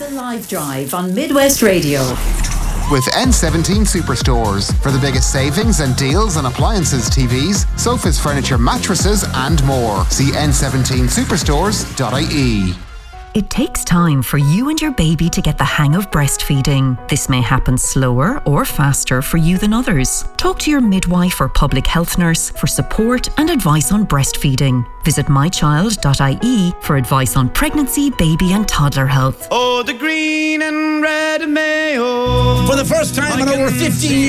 The Live Drive on Midwest Radio. With N17 Superstores for the biggest savings and deals on appliances, TVs, sofas, furniture, mattresses and more. See n17superstores.ie. It takes time for you and your baby to get the hang of breastfeeding. This may happen slower or faster for you than others. Talk to your midwife or public health nurse for support and advice on breastfeeding. Visit mychild.ie for advice on pregnancy, baby and toddler health. Oh, the green and red mayo. For the first time in over 15 years.